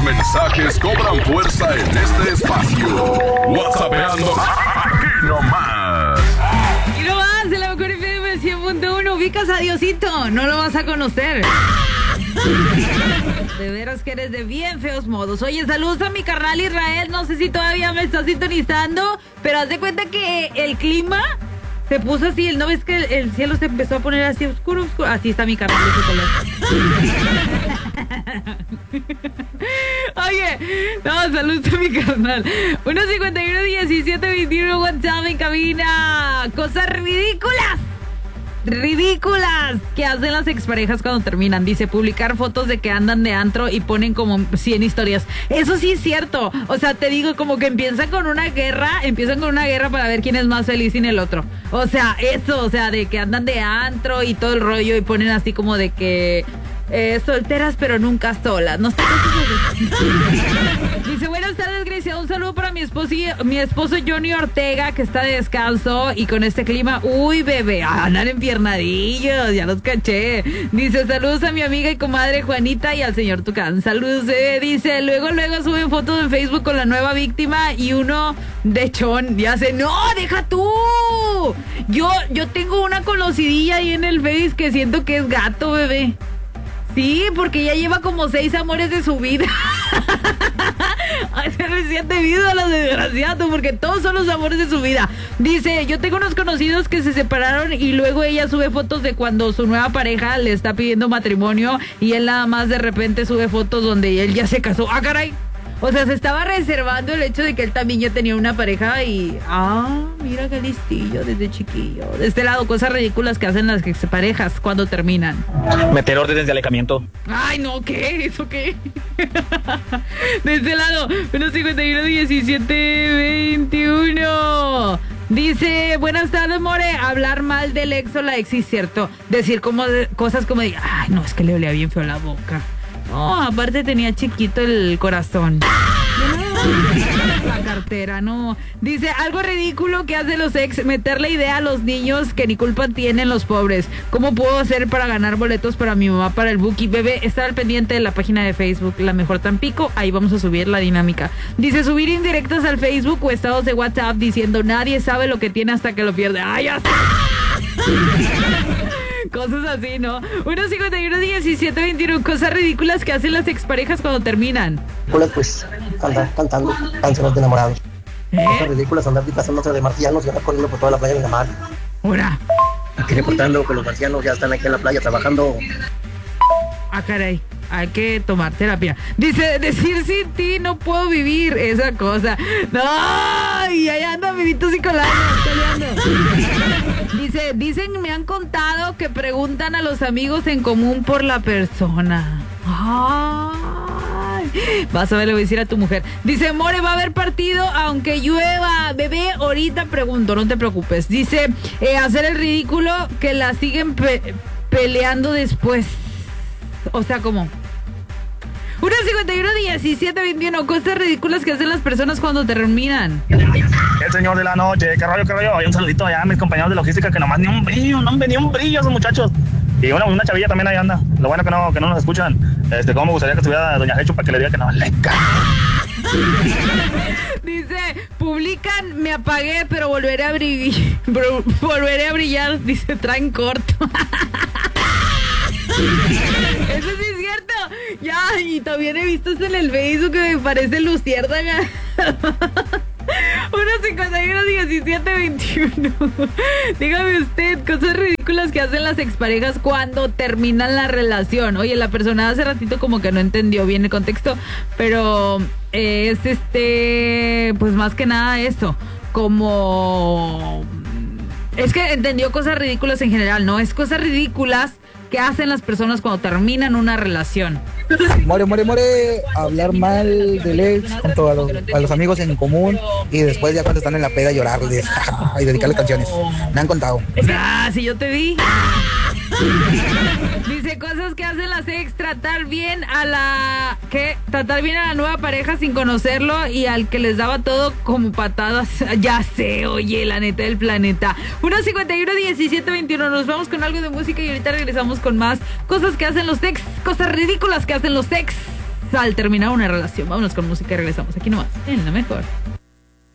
Los mensajes cobran fuerza en este espacio. WhatsAppeando aquí nomás. Y nomás, en la mejor FM 100.1, ubicas a Diosito, no lo vas a conocer. De veras que eres de bien feos modos. Oye, saludos a mi carnal Israel. No sé si todavía me está sintonizando, pero haz de cuenta que el clima se puso así. ¿No ves que el cielo se empezó a poner así oscuro, oscuro? Así está mi carnal de su color. Oye, no, saludos a mi carnal. 151-1721 WhatsApp en cabina. Cosas ridículas que hacen las exparejas cuando terminan. Dice, publicar fotos de que andan de antro y ponen como 100 historias. Eso sí es cierto. O sea, te digo, como que empiezan con una guerra para ver quién es más feliz sin el otro. O sea, eso, o sea, de que andan de antro y todo el rollo y ponen así como de que solteras pero nunca solas. No sé qué. Dice, buenas tardes, Grecia. Un saludo para mi esposo Johnny Ortega, que está de descanso y con este clima. Uy, bebé, andan empiernadillos, ya los caché. Dice, saludos a mi amiga y comadre Juanita y al señor Tucán. Saludos, dice, luego suben fotos en Facebook con la nueva víctima y uno de chon. Ya sé, no, deja tú. Yo tengo una conocidilla ahí en el Face que siento que es gato, bebé. Sí, porque ya lleva como 6 amores de su vida. Se reciente vida los desgraciados, porque todos son los amores de su vida. Dice, yo tengo unos conocidos que se separaron y luego ella sube fotos de cuando su nueva pareja le está pidiendo matrimonio y él nada más de repente sube fotos donde él ya se casó. ¡Ah, caray! O sea, se estaba reservando el hecho de que él también ya tenía una pareja y... mira qué listillo desde chiquillo. De este lado, cosas ridículas que hacen las exparejas cuando terminan. Meter órdenes de alejamiento. Ay, no, ¿qué? ¿Eso qué? De este lado, 151-1721. Dice, buenas tardes, more. Hablar mal del ex o la ex, sí, cierto. Decir como cosas como de, ay, no, es que le olía bien feo la boca. No, aparte tenía chiquito el corazón. La cartera, no. Dice, algo ridículo que hace los ex, meterle idea a los niños que ni culpa tienen los pobres. ¿Cómo puedo hacer para ganar boletos para mi mamá para el Buki? Bebé, estar al pendiente de la página de Facebook, La Mejor Tampico, ahí vamos a subir la dinámica. Dice, subir indirectas al Facebook o estados de WhatsApp diciendo, nadie sabe lo que tiene hasta que lo pierde. ¡Ay, ya sé! Cosas así, ¿no? 151-1721, cosas ridículas que hacen las exparejas cuando terminan. Pues andar cantando canciones de enamorados. Cosas ridículas, andar disfrazándose de marcianos y andar corriendo por toda la playa de Miramar. ¡Hora! Aquí reportando que los marcianos ya están aquí en la playa trabajando. Ah, caray, hay que tomar terapia. Dice, decir sin ti no puedo vivir, esa cosa. No, y allá anda vivitos y colando. Dice, me han contado que preguntan a los amigos en común por la persona. Ay, vas a ver, le voy a decir a tu mujer. Dice, more, va a haber partido aunque llueva. Bebé, ahorita pregunto, no te preocupes. Dice, hacer el ridículo que la siguen peleando después. O sea, ¿cómo? 151-1721, cosas ridículas que hacen las personas cuando terminan. El señor de la noche, qué rollo. Hay un saludito allá a mis compañeros de logística que nomás ni un brillo esos muchachos. Y bueno, una chavilla también ahí anda. Lo bueno que no nos escuchan. Cómo me gustaría que estuviera Doña Hecho para que le diga que no le cae. Dice, publican, me apagué, pero volveré a brillar. Dice, traen corto. Eso sí es cierto. Ya, y también he visto en el Facebook que me parece luciérnaga. 151-1721. Dígame usted, cosas ridículas que hacen las exparejas cuando terminan la relación. Oye, la persona hace ratito como que no entendió bien el contexto, pero es pues más que nada eso, como... Es que entendió cosas ridículas en general, ¿no? Es cosas ridículas que hacen las personas cuando terminan una relación. More, hablar mal del ex junto a los amigos en común y después ya cuando están en la peda llorarles y dedicarles canciones. Me han contado. Si yo te vi. Dice, cosas que hacen las ex, tratar bien a la nueva pareja sin conocerlo y al que les daba todo como patadas. Ya sé, oye, la neta del planeta. 151-1721, nos vamos con algo de música y ahorita regresamos con más cosas que hacen los ex, cosas ridículas que hacen los ex. al terminar una relación. Vámonos con música y regresamos aquí nomás, en la mejor.